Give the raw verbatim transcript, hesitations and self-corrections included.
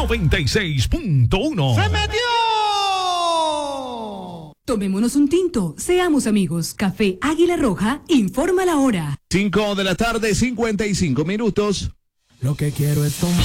noventa y seis punto uno. ¡Se metió! Tomémonos un tinto, seamos amigos. Café Águila Roja, informa la hora. cinco de la tarde, cincuenta y cinco minutos. Lo que quiero es tomar.